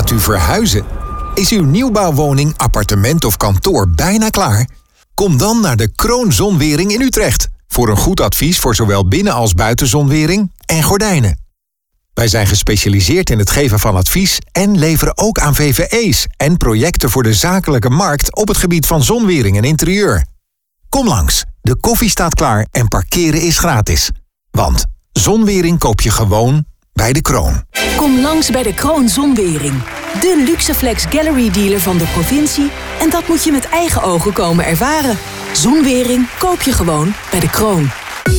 Gaat u verhuizen? Is uw nieuwbouwwoning, appartement of kantoor bijna klaar? Kom dan naar de Kroon Zonwering in Utrecht voor een goed advies voor zowel binnen- als buitenzonwering en gordijnen. Wij zijn gespecialiseerd in het geven van advies en leveren ook aan VVE's en projecten voor de zakelijke markt op het gebied van zonwering en interieur. Kom langs, de koffie staat klaar en parkeren is gratis. Want zonwering koop je gewoon bij de Kroon. Kom langs bij de Kroon Zonwering. De Luxeflex Gallery dealer van de provincie. En dat moet je met eigen ogen komen ervaren. Zonwering koop je gewoon bij de Kroon.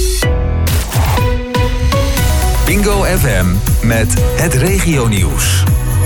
Bingo FM met het regionieuws.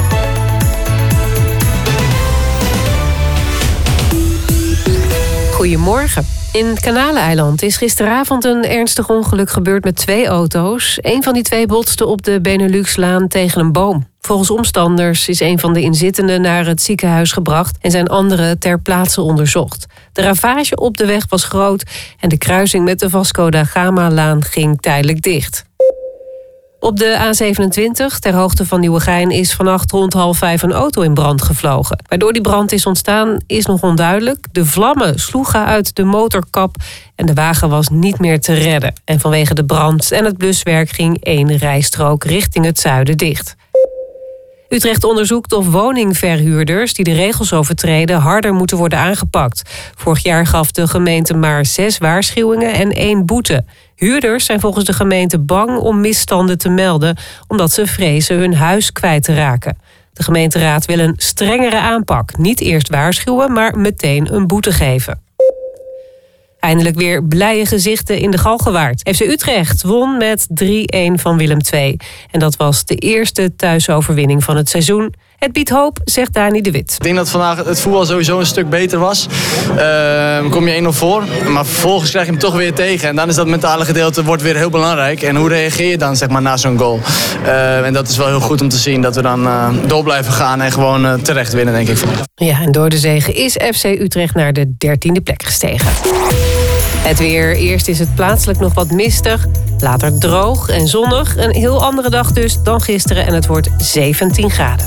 Goedemorgen. In Kanaleneiland is gisteravond een ernstig ongeluk gebeurd met 2 auto's. Een van die 2 botste op de Beneluxlaan tegen een boom. Volgens omstanders is een van de inzittenden naar het ziekenhuis gebracht en zijn andere ter plaatse onderzocht. De ravage op de weg was groot en de kruising met de Vasco da Gama-laan ging tijdelijk dicht. Op de A27, ter hoogte van Nieuwegein, is vannacht rond 4:30 een auto in brand gevlogen. Waardoor die brand is ontstaan, is nog onduidelijk. De vlammen sloegen uit de motorkap en de wagen was niet meer te redden. En vanwege de brand en het bluswerk ging 1 rijstrook richting het zuiden dicht. Utrecht onderzoekt of woningverhuurders die de regels overtreden harder moeten worden aangepakt. Vorig jaar gaf de gemeente maar 6 waarschuwingen en 1 boete. Huurders zijn volgens de gemeente bang om misstanden te melden, omdat ze vrezen hun huis kwijt te raken. De gemeenteraad wil een strengere aanpak. Niet eerst waarschuwen, maar meteen een boete geven. Eindelijk weer blije gezichten in de Galgenwaard. FC Utrecht won met 3-1 van Willem II. En dat was de eerste thuisoverwinning van het seizoen. Het biedt hoop, zegt Dani de Wit. Ik denk dat vandaag het voetbal sowieso een stuk beter was. Kom je 1-0 voor, maar vervolgens krijg je hem toch weer tegen. En dan is dat mentale gedeelte wordt weer heel belangrijk. En hoe reageer je dan zeg maar, na zo'n goal? En dat is wel heel goed om te zien dat we dan door blijven gaan en gewoon terecht winnen, denk ik. Ja, en door de zege is FC Utrecht naar de 13e plek gestegen. Het weer. Eerst is het plaatselijk nog wat mistig. Later droog en zonnig. Een heel andere dag dus dan gisteren en het wordt 17 graden.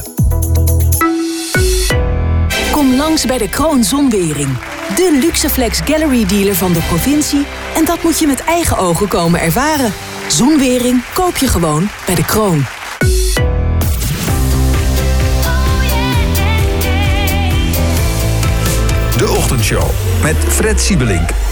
Kom langs bij de Kroon Zonwering. De Luxeflex Gallery dealer van de provincie. En dat moet je met eigen ogen komen ervaren. Zonwering koop je gewoon bij de Kroon. De Ochtendshow met Fred Siebelink.